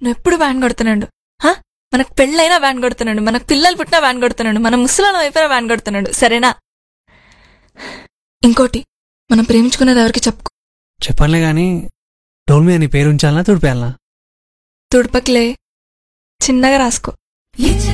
నువ్వు ఎప్పుడు వ్యాన్ కొడుతున్నాడు. మనకు పెళ్ళైనా వ్యాన్ కొడుతున్నాడు, మనకు పిల్లలు పుట్టినా వ్యాన్ కొడుతున్నాడు, మన ముసలాలం అయిపోయినా వ్యాన్ కొడుతున్నాడు. సరేనా? ఇంకోటి, మనం ప్రేమించుకునేది ఎవరికి చెప్పుకో. చెప్పనులే గాని డోల్ మీద నీ పేరు ఉంచాలనా తుడిపేయాలనా? తుడపకిలే, చిన్నగా రాసుకో.